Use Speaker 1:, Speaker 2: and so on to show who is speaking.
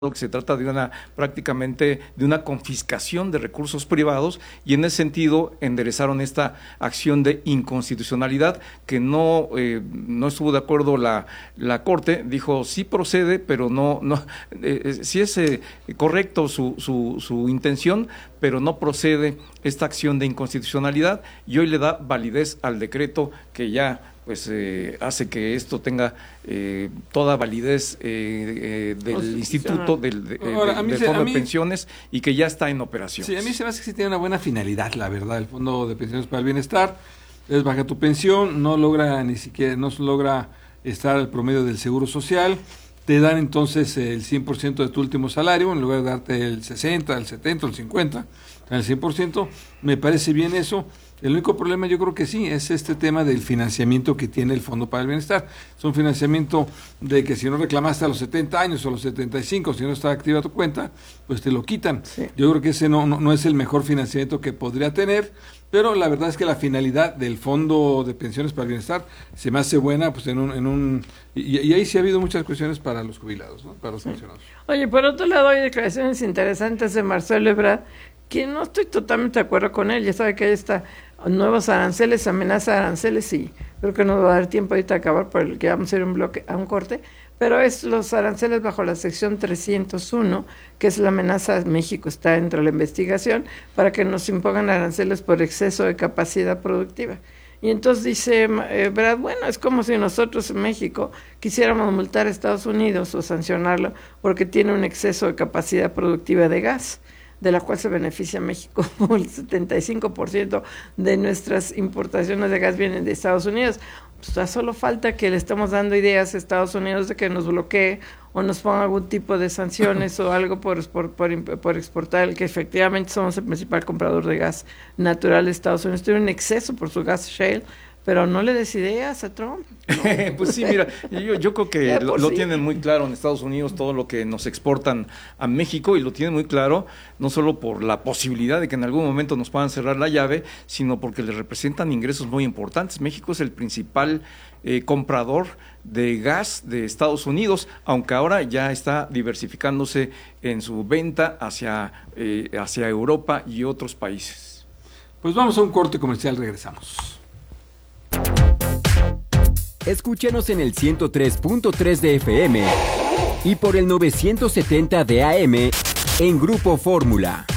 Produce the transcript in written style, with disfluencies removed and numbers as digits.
Speaker 1: que se trata de prácticamente de una confiscación de recursos privados, y en ese sentido enderezaron esta acción de inconstitucionalidad que no estuvo de acuerdo la Corte. Dijo sí procede, pero sí es correcto su intención, pero no procede esta acción de inconstitucionalidad, y hoy le da validez al decreto que ya hace que esto tenga toda validez del Instituto del Fondo de Pensiones, y que ya está en operación.
Speaker 2: Sí, a mí se me hace que sí tiene una buena finalidad, la verdad. El Fondo de Pensiones para el Bienestar es baja tu pensión, no logra estar al promedio del Seguro Social, te dan entonces el 100% de tu último salario, en lugar de darte el 60, el 70, el 50, el 100%, me parece bien eso. El único problema, yo creo que sí, es este tema del financiamiento que tiene el Fondo para el Bienestar. Es un financiamiento de que si no reclamaste a los 70 años o a los 75, si no está activa tu cuenta, pues te lo quitan. Sí. Yo creo que ese no es el mejor financiamiento que podría tener, pero la verdad es que la finalidad del Fondo de Pensiones para el Bienestar se me hace buena, pues y ahí sí ha habido muchas cuestiones para los jubilados, ¿no? Para los pensionados.
Speaker 3: Oye, por otro lado, hay declaraciones interesantes de Marcelo Ebrard, que no estoy totalmente de acuerdo con él. Ya sabe que hay nuevos aranceles, amenaza de aranceles, y creo que no va a dar tiempo ahorita a acabar porque vamos a ir a un corte, pero es los aranceles bajo la sección 301, que es la amenaza. México está dentro de la investigación para que nos impongan aranceles por exceso de capacidad productiva. Y entonces dice Brad, bueno, es como si nosotros en México quisiéramos multar a Estados Unidos o sancionarlo porque tiene un exceso de capacidad productiva de gas, de la cual se beneficia México. El 75% de nuestras importaciones de gas vienen de Estados Unidos. Pues ya solo falta que le estemos dando ideas a Estados Unidos de que nos bloquee o nos ponga algún tipo de sanciones o algo por exportar, que efectivamente somos el principal comprador de gas natural de Estados Unidos. Tiene un exceso por su gas shale, pero no le des ideas a Trump. No.
Speaker 1: Pues sí, mira, yo creo que lo tienen muy claro en Estados Unidos, todo lo que nos exportan a México, y lo tienen muy claro, no solo por la posibilidad de que en algún momento nos puedan cerrar la llave, sino porque les representan ingresos muy importantes. México es el principal comprador de gas de Estados Unidos, aunque ahora ya está diversificándose en su venta hacia Europa y otros países.
Speaker 2: Pues vamos a un corte comercial, regresamos.
Speaker 4: Escúchanos en el 103.3 de FM y por el 970 de AM en Grupo Fórmula.